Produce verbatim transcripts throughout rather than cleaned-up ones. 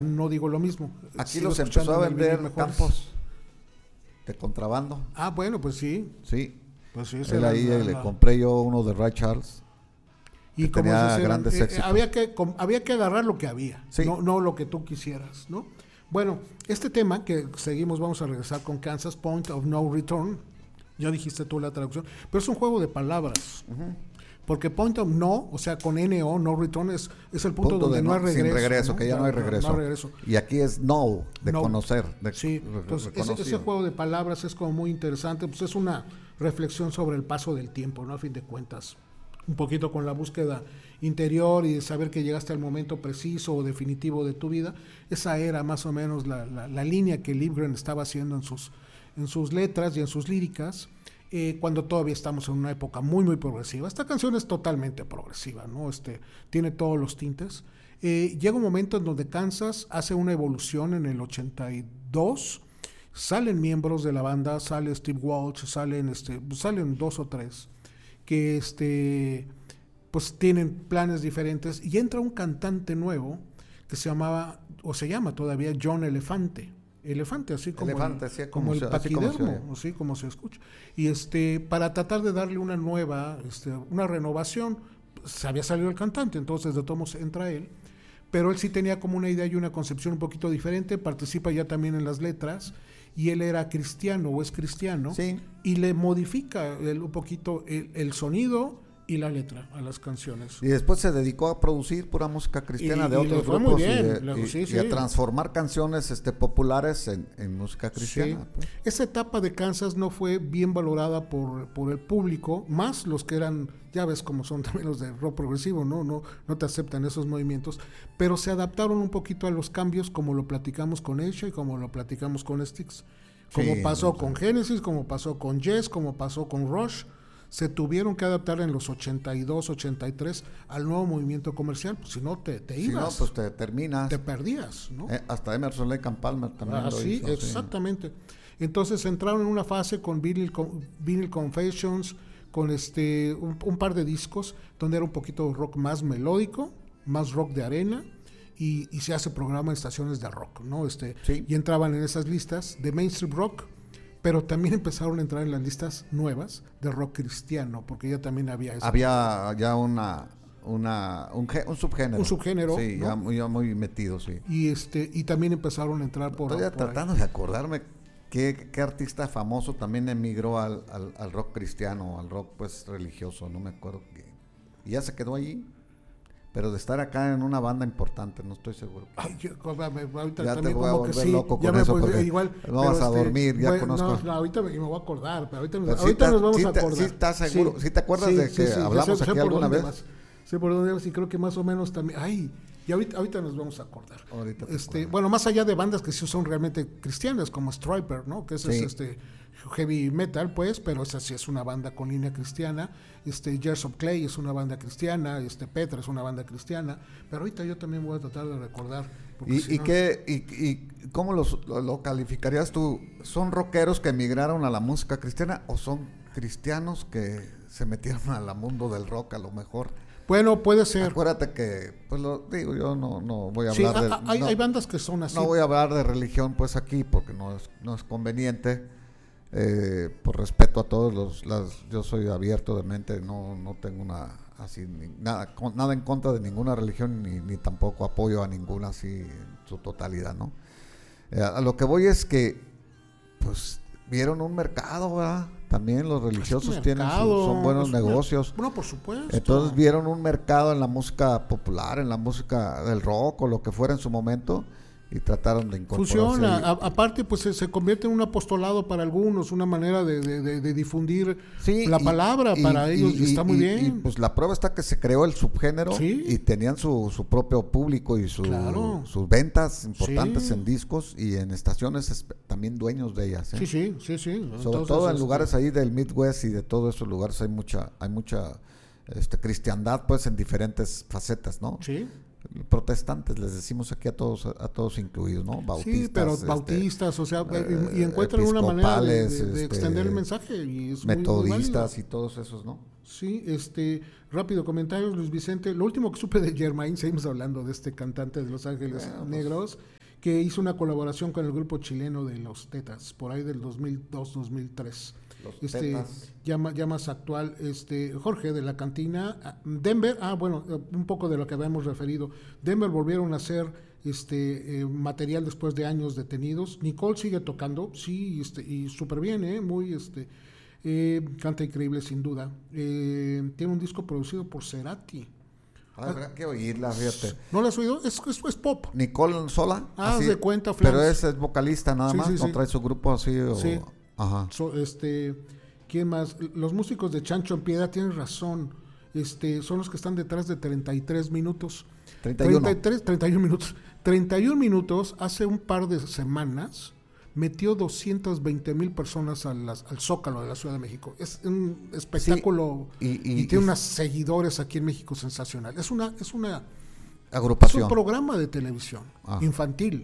no digo lo mismo. Aquí Sigo los empezó a escuchando en el vender vinil mejores. Campos de contrabando. Ah, bueno, pues sí. Sí. Pues sí, Él ahí la, le la, compré yo uno de Ray Charles. Y como tenía dices, grandes eh, éxitos. había que com, había que agarrar lo que había, sí. no, no lo que tú quisieras, ¿no? Bueno, este tema que seguimos, vamos a regresar con Kansas, Point of No Return. Ya dijiste tú la traducción, pero es un juego de palabras. Uh-huh. Porque Point of No, o sea, con N O, No Return, es, es el punto, punto donde no, no hay regreso. Sin regreso, ¿no? Que ya no hay regreso. No hay regreso. Y aquí es no, de no. conocer. De sí, entonces ese, ese juego de palabras es como muy interesante, pues es una reflexión sobre el paso del tiempo, ¿no? A fin de cuentas, un poquito con la búsqueda interior y de saber que llegaste al momento preciso o definitivo de tu vida. Esa era más o menos la, la, la línea que Lindgren estaba haciendo en sus, en sus letras y en sus líricas, eh, cuando todavía estamos en una época muy, muy progresiva. Esta canción es totalmente progresiva, ¿no? Este, tiene todos los tintes. Eh, llega un momento en donde Kansas hace una evolución en el ochenta y dos, salen miembros de la banda, sale Steve Walsh, salen, este, salen dos o tres, que este... pues tienen planes diferentes, y entra un cantante nuevo que se llamaba, o se llama todavía, John Elefante. Elefante, así como Elefante, el, así como como el se, paquidermo, así como se, así como se escucha. Y este, para tratar de darle una nueva, este, una renovación, se había salido el cantante, entonces de todos modos entra él, pero él sí tenía como una idea y una concepción un poquito diferente, participa ya también en las letras, y él era cristiano, o es cristiano, sí. y le modifica el, un poquito el, el sonido y la letra a las canciones. Y después se dedicó a producir pura música cristiana y, de y otros grupos bien, y, de, le, y, sí, y sí. a transformar canciones este, populares en, en música cristiana. Sí. Pues. Esa etapa de Kansas no fue bien valorada por, por el público, más los que eran, ya ves cómo son también los de rock progresivo, ¿no? No, no te aceptan esos movimientos, pero se adaptaron un poquito a los cambios, como lo platicamos con Asia y como lo platicamos con Styx, como sí, pasó no, con sí. Genesis, como pasó con Yes, como pasó con Rush. Se tuvieron que adaptar en los ochenta y dos, ochenta y tres al nuevo movimiento comercial, pues si no te, te ibas. Si no, pues te terminas. Te perdías, ¿no? Eh, hasta Emerson Lake and Palmer también ah, lo sí, hizo. Exactamente. Sí. Entonces entraron en una fase con Vinyl, con Vinyl Confessions, con este un, un par de discos, donde era un poquito rock más melódico, más rock de arena, y, y se hace programa en estaciones de rock, ¿no? Este, sí. Y entraban en esas listas de mainstream rock, pero también empezaron a entrar en las listas nuevas de rock cristiano, porque ya también había eso. Había ya una, una un, un subgénero. Un subgénero. Sí, ¿no? ya, muy, ya muy metido, sí. Y este y también empezaron a entrar por... Estoy por tratando ahí. de acordarme qué, qué artista famoso también emigró al, al, al rock cristiano, al rock pues religioso, no me acuerdo qué. Y ya se quedó allí. Pero de estar acá en una banda importante, no estoy seguro. Ay, yo, ahorita ya también te voy a como volver que sí, loco ya con me eso, pues, porque igual, no vas a este, dormir, ya bueno, conozco. No, no, ahorita me, me voy a acordar, pero ahorita, pero ahorita sí nos vamos sí a acordar. ¿Sí estás seguro? ¿Sí, ¿Sí te acuerdas sí, de sí, que sí, hablamos sé, aquí sé alguna vez? Vas. Sí, por dónde vas, y creo que más o menos también, ay, y ahorita, ahorita nos vamos a acordar. Este, bueno, más allá de bandas que sí son realmente cristianas, como Stryper, ¿no? Que ese sí. es este heavy metal, pues, pero esa sí es una banda con línea cristiana. Este, Jars of Clay es una banda cristiana, este Petra es una banda cristiana, pero ahorita yo también voy a tratar de recordar. ¿Y, si y, no... qué, y, y cómo los, lo, lo calificarías tú? ¿Son rockeros que emigraron a la música cristiana o son cristianos que se metieron al mundo del rock a lo mejor? Bueno, puede ser. Acuérdate que, pues lo digo, yo no, no voy a sí, hablar de... hay, no, hay bandas que son así. No voy a hablar de religión pues aquí porque no es, no es conveniente, eh, por respeto a todos los... Las, yo soy abierto de mente, no, no tengo una así ni, nada, con, nada en contra de ninguna religión ni, ni tampoco apoyo a ninguna así en su totalidad, ¿no? Eh, a lo que voy es que, pues, vieron un mercado, ¿verdad? También los religiosos es tienen mercado, su, son buenos es negocios. Bueno, por supuesto. Entonces vieron un mercado en la música popular, en la música del rock o lo que fuera en su momento y trataron de incorporarse. Funciona, a, aparte pues se, se convierte en un apostolado para algunos, una manera de, de, de, de difundir sí, la y, palabra y, para y, ellos y, y está muy y, bien. Y pues la prueba está que se creó el subgénero ¿Sí? y tenían su, su propio público y su, claro. sus ventas importantes sí. en discos y en estaciones también dueños de ellas. ¿eh? Sí, sí, sí, sí. Sobre Entonces, todo en este... lugares ahí del Midwest y de todos esos lugares hay mucha, hay mucha este, cristiandad pues en diferentes facetas, ¿no? Sí. protestantes, les decimos aquí a todos, a todos incluidos, ¿no? Bautistas. Sí, pero este, bautistas, o sea, eh, y encuentran una manera de, de, de extender este, el mensaje. Y es metodistas muy, muy y todos esos, ¿no? Sí, este, rápido comentarios, Luis Vicente. Lo último que supe de Germain, seguimos hablando de este cantante de Los Ángeles bueno, Negros, pues, que hizo una colaboración con el grupo chileno de Los Tetas, por ahí del dos mil dos, dos mil tres. Los este, Tetas. Ya, ya más actual, este, Jorge de la Cantina, Denver, ah, bueno, un poco de lo que habíamos referido. Denver volvieron a hacer este eh, material después de años detenidos. Nicole sigue tocando, sí, este, y súper bien, eh, muy, este, eh, canta increíble sin duda. Eh, tiene un disco producido por Cerati. Ah, habrá que oírla, fíjate. ¿No la has oído? Es, es, es pop. Nicole sola. Ah, así, de cuenta, Flans. pero es, es vocalista nada sí, más, sí, no sí. trae su grupo así. O, sí. Ajá. So, este, ¿quién más? Los músicos de Chancho en Piedra tienen razón. Este, son los que están detrás de treinta y tres minutos. treinta y uno. treinta y tres, treinta y uno minutos. treinta y uno minutos, hace un par de semanas, metió doscientas veinte mil personas al, al Zócalo de la Ciudad de México. Es un espectáculo sí, y, y, y tiene y, unos seguidores aquí en México sensacional. Es una, es una agrupación. Es un programa de televisión ah. infantil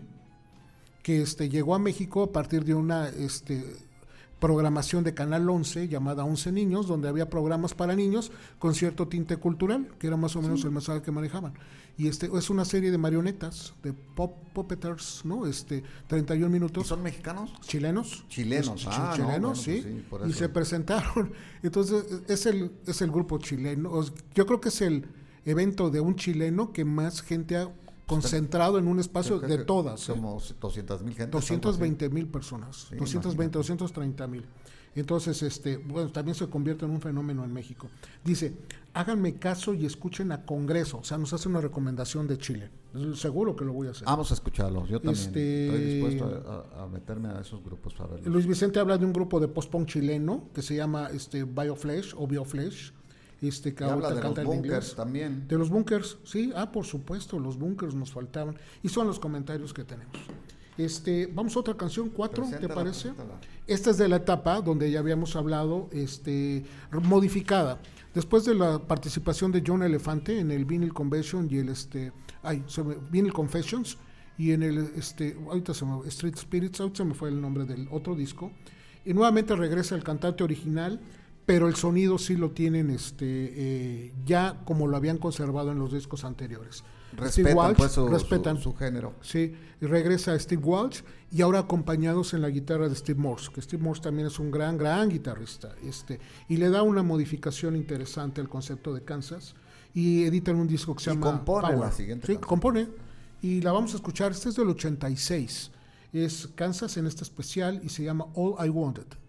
que este, llegó a México a partir de una este, programación de Canal once llamada once Niños, donde había programas para niños con cierto tinte cultural, que era más o menos sí. el mensaje que manejaban. Y este es una serie de marionetas, de pop puppeteers, ¿no? Este, treinta y un minutos. ¿Y son mexicanos? Chilenos. Chilenos, es, ah, chilenos, no, bueno, sí. pues sí, y se presentaron. Entonces, es el, es el grupo chileno. Yo creo que es el evento de un chileno que más gente ha concentrado en un espacio de todas. Somos ¿eh? doscientas mil gente. doscientas veinte mil personas. Sí, doscientas veinte, doscientas treinta mil. Entonces, este, bueno, también se convierte en un fenómeno en México. Dice, háganme caso y escuchen a Congreso. O sea, nos hace una recomendación de Chile. Seguro que lo voy a hacer. Vamos a escucharlo. Yo también este, estoy dispuesto a, a meterme a esos grupos para verlos. Luis Vicente habla de un grupo de post-punk chileno que se llama este, Bioflesh o Bioflesh. Este, que habla de los bunkers también. De los bunkers, sí. Ah, por supuesto, los bunkers nos faltaban. Y son los comentarios que tenemos. Este, vamos a otra canción, cuatro, preséntala, ¿te parece? Preséntala. Esta es de la etapa donde ya habíamos hablado, este, modificada. Después de la participación de John Elefante en el Vinyl Convention y el este, ay, se me, Vinyl Confessions y en el este, ahorita se me, Street Spirits, ahorita se me fue el nombre del otro disco. Y nuevamente regresa el cantante original, pero el sonido sí lo tienen este, eh, ya como lo habían conservado en los discos anteriores. Respetan, Walsh, pues, su, respetan su, su género. Sí, y regresa Steve Walsh y ahora acompañados en la guitarra de Steve Morse, que Steve Morse también es un gran, gran guitarrista. Este, y le da una modificación interesante al concepto de Kansas y editan un disco que se y llama compone Power. La siguiente sí, canción. compone y la vamos a escuchar. Este es del ochenta y seis. Es Kansas en este especial y se llama All I Wanted.